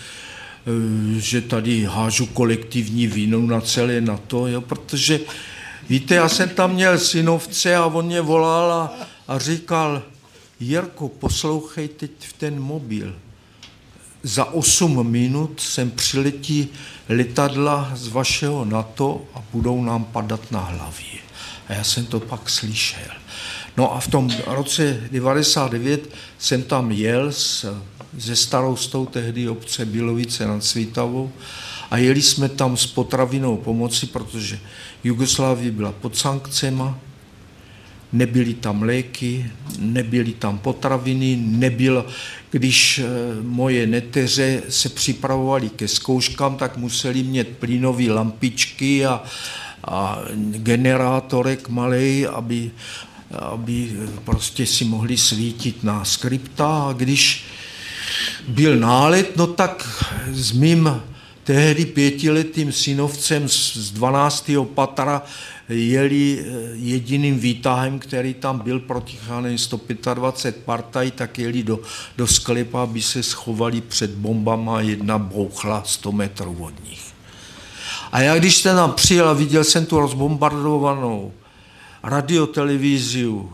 že tady hážu kolektivní vinu na celé NATO, jo, protože víte, já jsem tam měl synovce a on mě volal a, a říkal: Jirko, poslouchej teď v ten mobil. Za osm minut sem přiletí letadla z vašeho NATO a budou nám padat na hlavě. A já jsem to pak slyšel. No a v tom roce devadesát devět jsem tam jel s, se starostou tehdy obce Bílovice nad Svitavou a jeli jsme tam s potravinou pomoci, protože Jugoslávie byla pod sankcema, nebyly tam léky, nebyly tam potraviny, nebylo, když moje neteře se připravovaly ke zkouškám, tak museli mít plynové lampičky a, a generátorek malej, aby, aby prostě si mohli svítit na skripta. A když byl nálet, no tak s mým tehdy pětiletým synovcem z dvanáctého patra jeli jediným výtahem, který tam byl proti sto dvacet pět partaj, tak jeli do, do sklepa, aby se schovali před bombama, jedna bouchla sto metrů od nich. A já když jsem tam přijel a viděl jsem tu rozbombardovanou radioteleviziu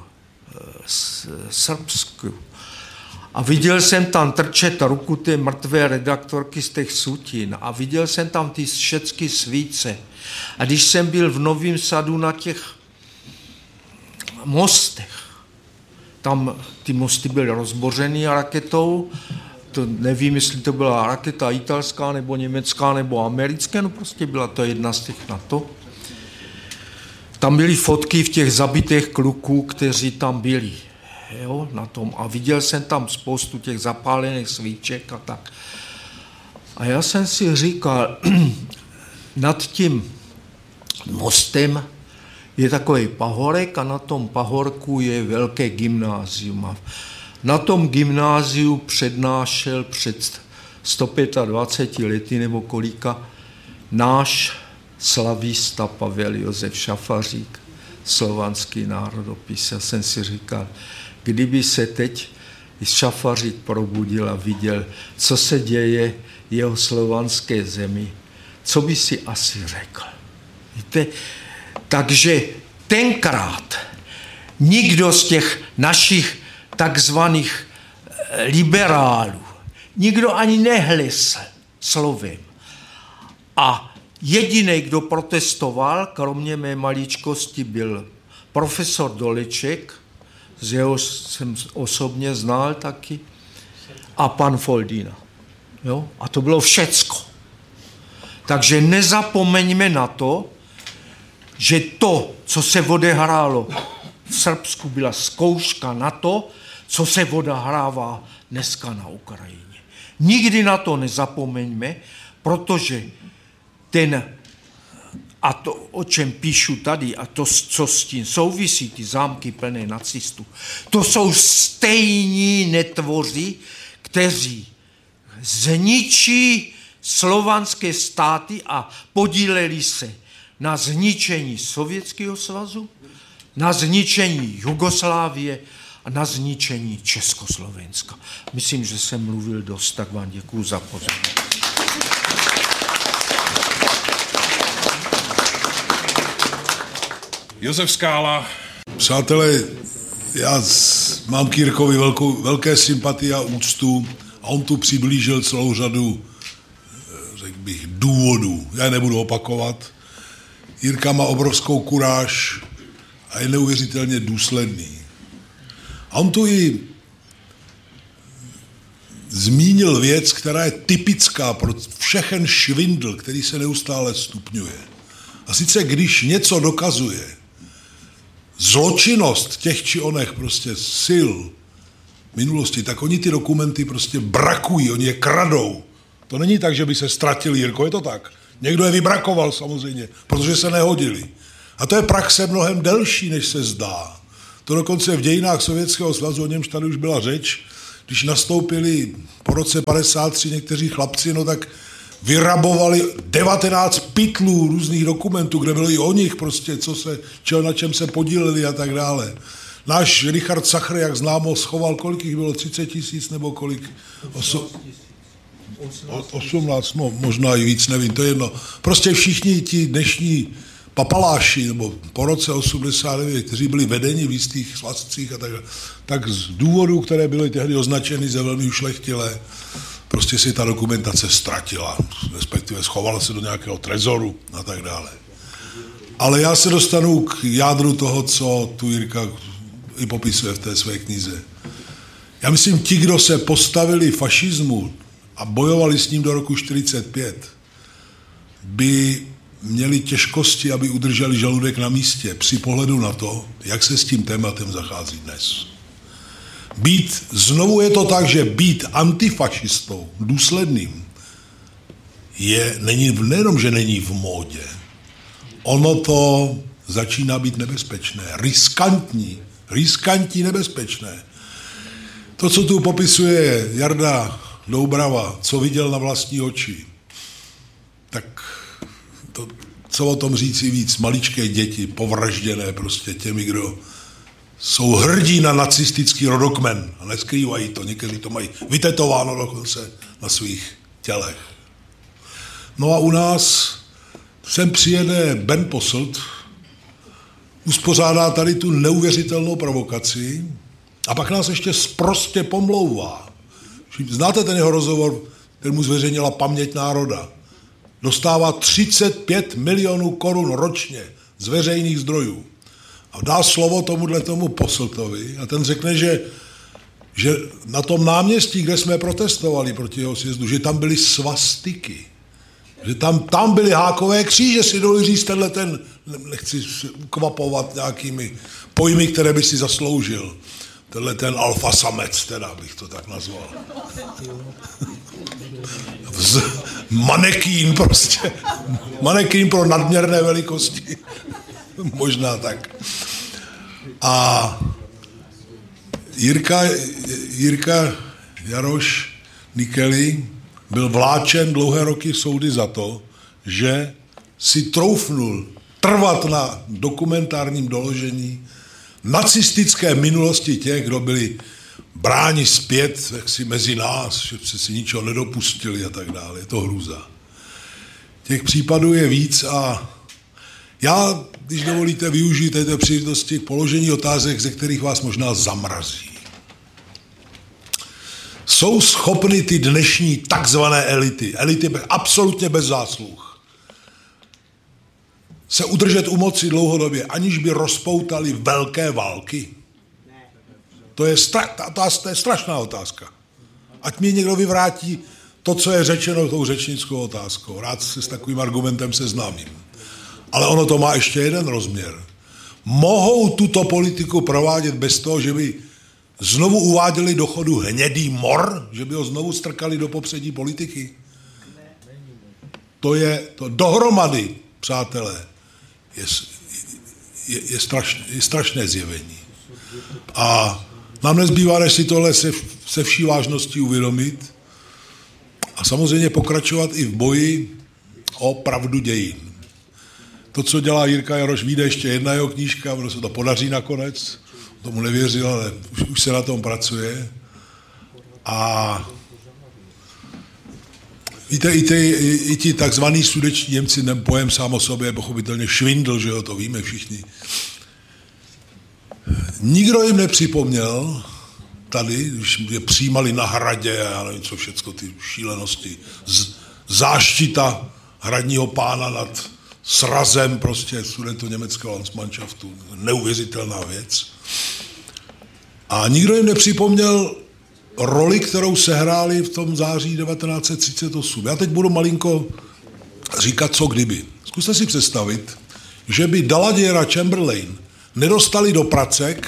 srbskou a viděl jsem tam trčet ruku té mrtvé redaktorky z těch sutin a viděl jsem tam ty všechny svíce. A když jsem byl v Novém Sadu na těch mostech, tam ty mosty byly rozbořený raketou, to nevím, jestli to byla raketa italská, nebo německá, nebo americká, no prostě byla to jedna z těch NATO. Tam byly fotky v těch zabitých kluků, kteří tam byli, jo, na tom. A viděl jsem tam spoustu těch zapálených svíček a tak. A já jsem si říkal, nad tím mostem je takový pahorek a na tom pahorku je velké gymnázium. A na tom gymnáziu přednášel před sto dvaceti pěti lety nebo kolika náš slavista Pavel Josef Šafařík, Slovanský národopis. Já jsem si říkal, kdyby se teď Šafařík probudil a viděl, co se děje jeho slovanské zemi, co by si asi řekl. Víte? Takže tenkrát nikdo z těch našich takzvaných liberálů, nikdo ani nehlesl slovem. A jediný, kdo protestoval, kromě mé maličkosti, byl profesor Doleček, z jeho jsem osobně znal taky, a pan Foldina. Jo? A to bylo všecko. Takže nezapomeňme na to, že to, co se odehrálo v Srbsku, byla zkouška na to, co se odehrává dneska na Ukrajině. Nikdy na to nezapomeňme, protože ten, a to, o čem píšu tady, a to, co s tím souvisí, ty zámky plné nacistů, to jsou stejní netvoři, kteří zničí slovanské státy a podíleli se na zničení Sovětského svazu, na zničení Jugoslávie a na zničení Československa. Myslím, že jsem mluvil dost, tak vám děkuju za pozornost. Josef Skála. Přátelé, já mám k Jirkovi velkou, velké sympatie a úctu a on tu přiblížil celou řadu, řekl bych, důvodů. Já je nebudu opakovat. Jirka má obrovskou kuráž a je neuvěřitelně důsledný. A on tu i zmínil věc, která je typická pro všechen švindl, který se neustále stupňuje. A sice když něco dokazuje, zločinnost těch či onech prostě sil minulosti, tak oni ty dokumenty prostě brakují, oni je kradou. To není tak, že by se ztratili, Jirko, je to tak. Někdo je vybrakoval samozřejmě, protože se nehodili. A to je praxe mnohem delší, než se zdá. To dokonce v dějinách Sovětského svazu, o němž tady už byla řeč, když nastoupili po roce padesát tři někteří chlapci, no tak vyrabovali devatenáct pytlů různých dokumentů, kde bylo i o nich prostě, co se, čeho, na čem se podíleli a tak dále. Náš Richard Sachr, jak známo, schoval, kolik jich bylo, třicet tisíc nebo kolik? Oso... osmnáct, no možná i víc, nevím, to je jedno. Prostě všichni ti dnešní papaláši, nebo po roce osmdesát devět, kteří byli vedeni v jistých svazcích a tak, tak z důvodů, které byly tehdy označeny za velmi ušlechtilé, prostě si ta dokumentace ztratila, respektive schovala se do nějakého trezoru a tak dále. Ale já se dostanu k jádru toho, co tu Jirka i popisuje v té své knize. Já myslím, ti, kdo se postavili fašismu a bojovali s ním do roku čtyřicet pět, by měli těžkosti, aby udrželi žaludek na místě při pohledu na to, jak se s tím tématem zachází dnes. Být, znovu je to tak, že být antifašistou, důsledným, je, není, nejenom, že není v módě, ono to začíná být nebezpečné, riskantní, riskantní nebezpečné. To, co tu popisuje Jarda Doubrava, co viděl na vlastní oči, tak to, co o tom říci víc, maličké děti, povražděné prostě těmi, kdo jsou hrdí na nacistický rodokmen a neskrývají to, někteří to mají vytetováno dokonce na svých tělech. No a u nás sem přijede Ben Posselt, uspořádá tady tu neuvěřitelnou provokaci a pak nás ještě sprostě pomlouvá. Znáte ten jeho rozhovor, který mu zveřejnila Paměť národa? Dostává třicet pět milionů korun ročně z veřejných zdrojů. A dá slovo tomuhle tomu Posseltovi a ten řekne, že, že na tom náměstí, kde jsme protestovali proti jeho sjezdu, že tam byly svastiky. Že tam, tam byly hákové kříže, si dovolí říct tenhle ten, nechci se ukvapovat nějakými pojmy, které by si zasloužil. Tenhle ten alfa samec, teda bych to tak nazval. Vz, manekín prostě. Manekín pro nadměrné velikosti. Možná tak. A Jirka, Jirka Jaroš Nikely byl vláčen dlouhé roky soudy za to, že si troufnul trvat na dokumentárním doložení nacistické minulosti těch, kdo byli bráni zpět jaksi mezi nás, že se si ničeho nedopustili a tak dále. Je to hrůza. Těch případů je víc a já, když dovolíte, využít této příležitosti k položení otázek, ze kterých vás možná zamrazí. Jsou schopny ty dnešní takzvané elity, elity absolutně bez zásluh, se udržet u moci dlouhodobě, aniž by rozpoutali velké války? To je, stra, ta, to je strašná otázka. Ať mi někdo vyvrátí to, co je řečeno tou řečnickou otázkou. Rád se s takovým argumentem seznámím. Ale ono to má ještě jeden rozměr. Mohou tuto politiku provádět bez toho, že by znovu uváděli do chodu hnědý mor, že by ho znovu strkali do popředí politiky? To je to dohromady, přátelé, je, je, je, strašné, je strašné zjevení. A nám nezbývá, než si tohle se, se vší vážností uvědomit a samozřejmě pokračovat i v boji o pravdu dějin. To, co dělá Jirka Jaroš, vyjde ještě jedna jeho knížka, ono se to podaří nakonec, tomu nevěřil, ale už, už se na tom pracuje. A víte, i, ty, i, i ti takzvaný sudeční Němci, ten pojem sám o sobě je pochopitelně švindl, že jo, to víme všichni. Nikdo jim nepřipomněl tady, když je přijímali na hradě a já nevím, co všecko, ty šílenosti, z, záštita hradního pána nad srazem prostě sudetoněmeckého Landsmannschaftu, neuvěřitelná věc. A nikdo jim nepřipomněl roli, kterou sehráli v tom září devatenáct set třicet osm. Já teď budu malinko říkat, co kdyby. Zkuste si představit, že by Daladier a Chamberlain nedostali do pracek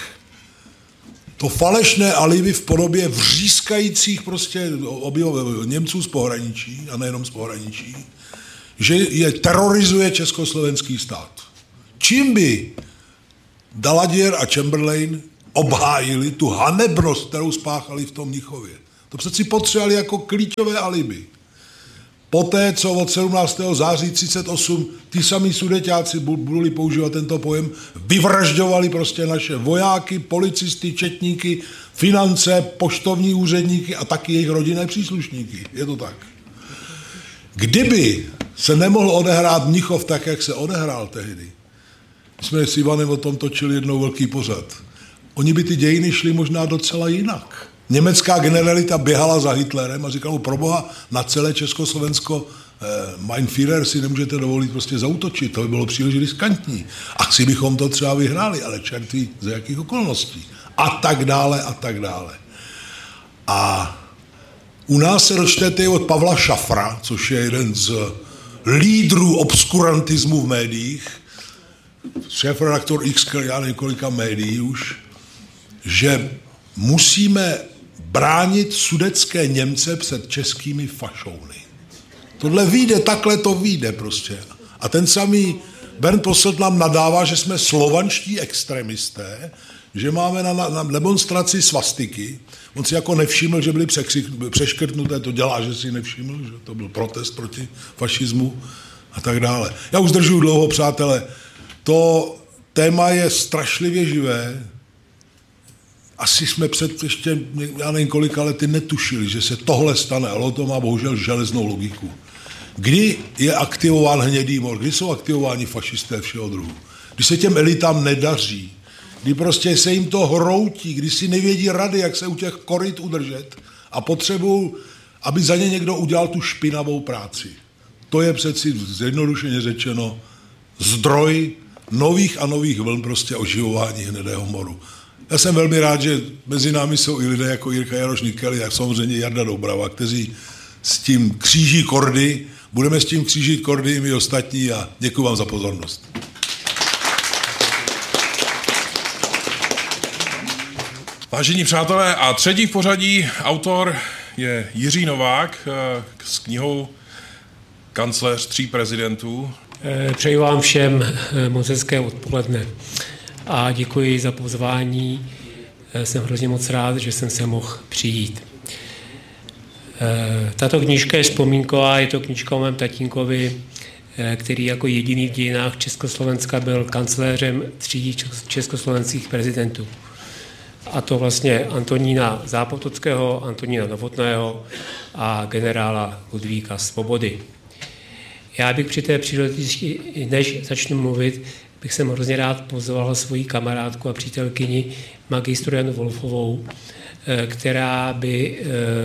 to falešné alibi v podobě vřískajících prostě obyvatel Němců z pohraničí, a nejenom z pohraničí, že je terorizuje československý stát. Čím by Daladier a Chamberlain obhájili tu hanebnost, kterou spáchali v tom Mnichově? To přeci potřebovali jako klíčové alibi. Poté, co od sedmnáctého září třicet osm ty samý Sudeťáci, budou-li používat tento pojem, vyvražďovali prostě naše vojáky, policisty, četníky, finance, poštovní úředníky a taky jejich rodinné příslušníky. Je to tak. Kdyby se nemohl odehrát Mnichov tak, jak se odehrál tehdy, jsme s Ivanem o tom točili jednou velký pořad, oni by ty dějiny šly možná docela jinak. Německá generalita běhala za Hitlerem a říkala, proboha, na celé Československo eh, mein Führer si nemůžete dovolit prostě zaútočit, to by bylo příliš riskantní. Asi bychom to třeba vyhráli, ale čert ví, za jakých okolností. A tak dále, a tak dále. A u nás se dočtete od Pavla Šafra, což je jeden z lídrů obskurantismu v médiích, šéfredaktor X, já několika médií už, že musíme bránit sudetské Němce před českými fašouny. Tohle vyjde, takhle to vyjde prostě. A ten samý Bernd Posselt nám nadává, že jsme slovanští extremisté, že máme na, na, na demonstraci svastiky. On si jako nevšiml, že byly přeškrtnuté, to dělá, že si nevšiml, že to byl protest proti fašismu a tak dále. Já už zdržuju dlouho, přátelé. To téma je strašlivě živé. Asi jsme před ještě, já nevím kolika lety, netušili, že se tohle stane, ale to má bohužel železnou logiku. Kdy je aktivován hnědý mor? Kdy jsou aktivováni fašisté všeho druhu? Když se těm elitám nedaří, kdy prostě se jim to hroutí, kdy si nevědí rady, jak se u těch koryt udržet a potřebují, aby za ně někdo udělal tu špinavou práci. To je přeci zjednodušeně řečeno zdroj nových a nových vln prostě oživování hnědého moru. Já jsem velmi rád, že mezi námi jsou i lidé jako Jirka Jaroš Nikely a samozřejmě Jarda Doubrava, kteří s tím kříží kordy. Budeme s tím křížit kordy i my ostatní a děkuji vám za pozornost. Vážení přátelé, a třetí v pořadí autor je Jiří Novák s knihou Kancléř tří prezidentů. Přeji vám všem moc hezké odpoledne a děkuji za pozvání. Jsem hrozně moc rád, že jsem se mohl přijít. Tato knížka je vzpomínková, je to knížka o mém tatínkovi, který jako jediný v dějinách Československa byl kancléřem tří československých prezidentů. A to vlastně Antonína Zápotockého, Antonína Novotného a generála Ludvíka Svobody. Já bych při té příležitosti, než začnu mluvit, bych jsem hrozně rád pozval svoji kamarádku a přítelkyni magistru Janu Wolfovou, která by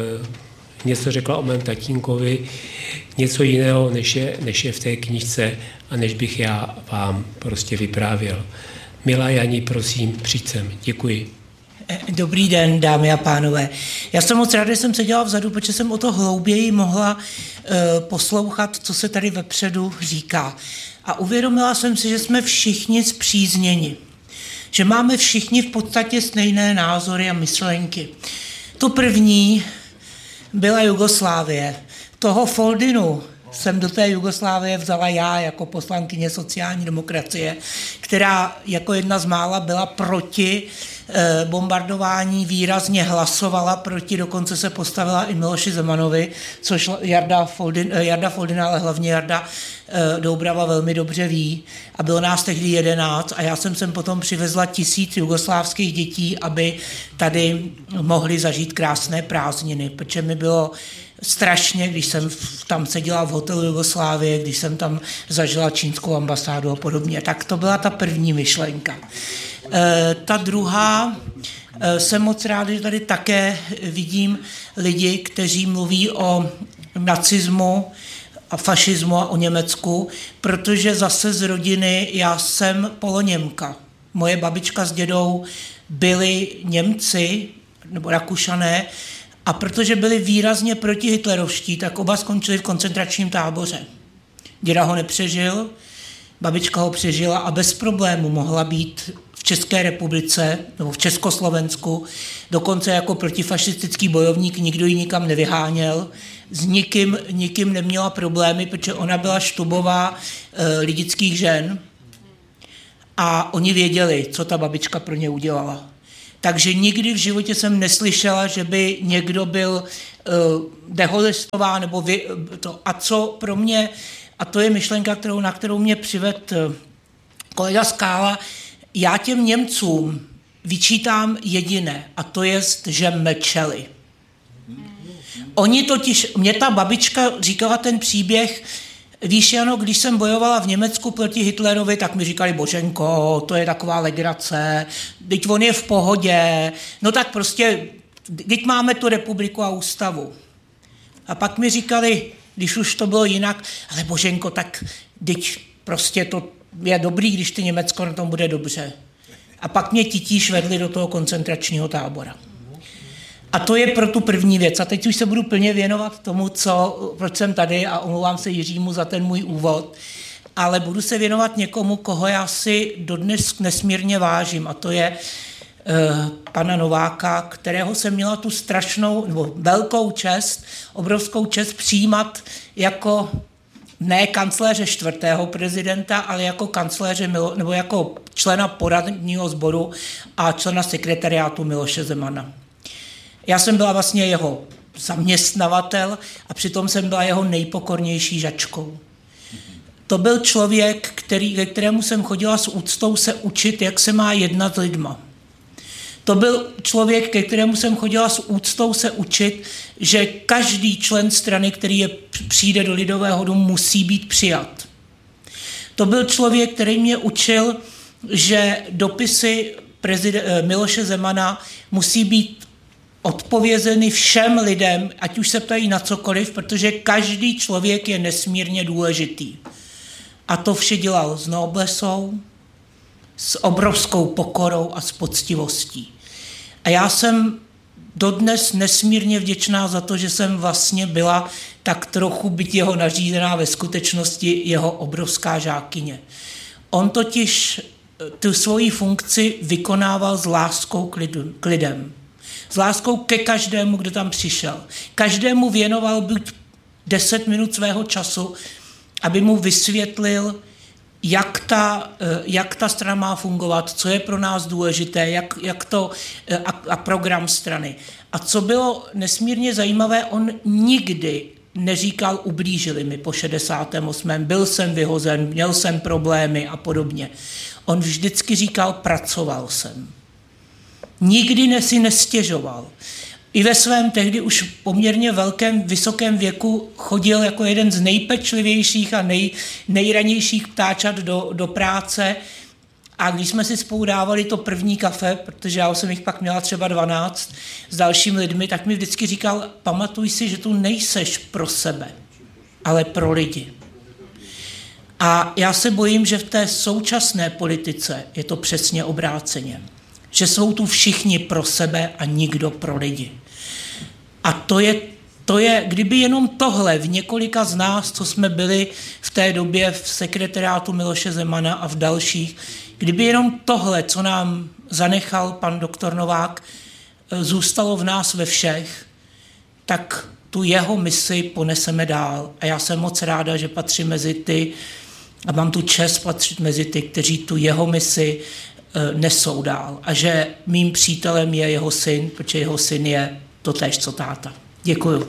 něco řekla o mém tatínkovi, něco jiného, než je, než je v té knížce a než bych já vám prostě vyprávěl. Milá Jani, prosím, přijď sem. Děkuji. Dobrý den, dámy a pánové. Já jsem moc ráda, že jsem seděla vzadu, protože jsem o to hlouběji mohla uh, poslouchat, co se tady vepředu říká. A uvědomila jsem si, že jsme všichni spřízněni. Že máme všichni v podstatě stejné názory a myšlenky. To první byla Jugoslávie. Toho Foldinu jsem do té Jugoslávie vzala já jako poslankyně sociální demokracie, která jako jedna z mála byla proti eh, bombardování, výrazně hlasovala proti, dokonce se postavila i Miloši Zemanovi, což Jarda, Foldin, eh, Jarda Foldina, ale hlavně Jarda eh, Doubrava velmi dobře ví. A bylo nás tehdy jedenáct a já jsem sem potom přivezla tisíc jugoslávských dětí, aby tady mohli zažít krásné prázdniny, protože mi bylo strašně, když jsem tam seděla v hotelu Jugoslávie, když jsem tam zažila čínskou ambasádu a podobně. Tak to byla ta první myšlenka. E, ta druhá, e, jsem moc rád, že tady také vidím lidi, kteří mluví o nacismu a fašismu a o Německu, protože zase z rodiny já jsem Poloněmka. Moje babička s dědou byli Němci, nebo Rakušané, A protože byli výrazně protihitlerovští, tak oba skončili v koncentračním táboře. Děda ho nepřežil, babička ho přežila a bez problému mohla být v České republice nebo v Československu, dokonce jako protifašistický bojovník, nikdo ji nikam nevyháněl, s nikým, nikým neměla problémy, protože ona byla štubová e, lidických žen a oni věděli, co ta babička pro ně udělala. Takže nikdy v životě jsem neslyšela, že by někdo byl uh, dehonestován nebo vy, to. A co pro mě, a to je myšlenka, kterou, na kterou mě přived uh, kolega Skála, já těm Němcům vyčítám jediné, a to je, že mlčeli. Oni totiž, mě ta babička říkala ten příběh, víš, Jano, když jsem bojovala v Německu proti Hitlerovi, tak mi říkali, Boženko, to je taková legrace, teď on je v pohodě, no tak prostě, teď máme tu republiku a ústavu. A pak mi říkali, když už to bylo jinak, ale Boženko, tak teď prostě to je dobrý, když ty Německo na tom bude dobře. A pak mě titíž vedli do toho koncentračního tábora. A to je pro tu první věc. A teď už se budu plně věnovat tomu, co, proč jsem tady a omlouvám se Jiřímu za ten můj úvod, ale budu se věnovat někomu, koho já si dodnes nesmírně vážím, a to je uh, pana Nováka, kterého jsem měla tu strašnou, nebo velkou čest, obrovskou čest přijímat jako ne kancléře čtvrtého prezidenta, ale jako kancléře Milo, nebo jako člena poradního sboru a člena sekretariátu Miloše Zemana. Já jsem byla vlastně jeho zaměstnavatel a přitom jsem byla jeho nejpokornější žačkou. To byl člověk, který, ke kterému jsem chodila s úctou se učit, jak se má jednat s lidma. To byl člověk, ke kterému jsem chodila s úctou se učit, že každý člen strany, který je, přijde do Lidového domu, musí být přijat. To byl člověk, který mě učil, že dopisy prezident, Miloše Zemana musí být odpovězeny všem lidem, ať už se ptají na cokoliv, protože každý člověk je nesmírně důležitý. A to vše dělal s noblesou, s obrovskou pokorou a s poctivostí. A já jsem dodnes nesmírně vděčná za to, že jsem vlastně byla tak trochu, byť jeho nařízená, ve skutečnosti jeho obrovská žákyně. On totiž tu svoji funkci vykonával s láskou k lidem. S láskou ke každému, kdo tam přišel. Každému věnoval buď deset minut svého času, aby mu vysvětlil, jak ta, jak ta strana má fungovat, co je pro nás důležité, jak, jak to, a, a program strany. A co bylo nesmírně zajímavé, on nikdy neříkal, ublížili mi po šedesátém osmém byl jsem vyhozen, měl jsem problémy a podobně. On vždycky říkal, pracoval jsem. Nikdy si nestěžoval. I ve svém tehdy už poměrně velkém, vysokém věku chodil jako jeden z nejpečlivějších a nej, nejranějších ptáčat do, do práce. A když jsme si spolu dávali to první kafe, protože já jsem jich pak měla třeba dvanáct s dalšími lidmi, tak mi vždycky říkal, pamatuj si, že tu nejseš pro sebe, ale pro lidi. A já se bojím, že v té současné politice je to přesně obráceně. Že jsou tu všichni pro sebe a nikdo pro lidi. A to je, to je, kdyby jenom tohle v několika z nás, co jsme byli v té době v sekretariátu Miloše Zemana a v dalších, kdyby jenom tohle, co nám zanechal pan doktor Novák, zůstalo v nás ve všech, tak tu jeho misi poneseme dál. A já jsem moc ráda, že patřím mezi ty, a mám tu čest patřit mezi ty, kteří tu jeho misi nesou dál. A že mým přítelem je jeho syn, protože jeho syn je totéž, co táta. Děkuju.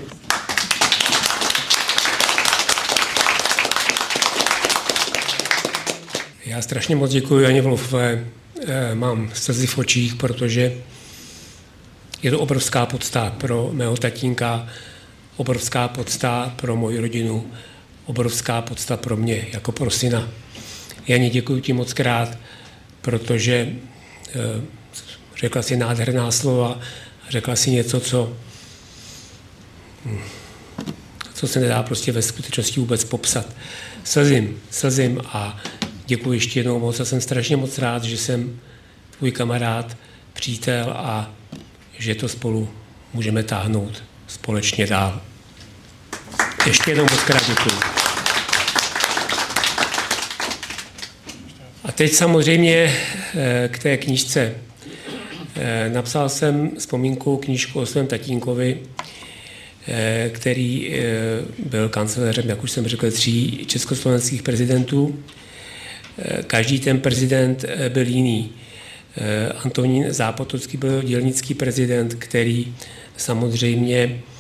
Já strašně moc děkuji Janě Wolfové. Mám slzy v očích, protože je to obrovská podsta pro mého tatínka, obrovská podsta pro moji rodinu, obrovská podsta pro mě, jako pro syna. Janě, děkuji ti moc krát, protože řekla si nádherná slova, řekla si něco, co, co se nedá prostě ve skutečnosti vůbec popsat. Slzím, slzím a děkuji ještě jednou moc a jsem strašně moc rád, že jsem tvůj kamarád, přítel a že to spolu můžeme táhnout společně dál. Ještě jednou moc krát děkuji. A teď samozřejmě k té knížce. Napsal jsem vzpomínku knížku o svém tatínkovi, který byl kancléřem, jak už jsem řekl, tří československých prezidentů. Každý ten prezident byl jiný. Antonín Zápotocký byl dělnický prezident, který samozřejmě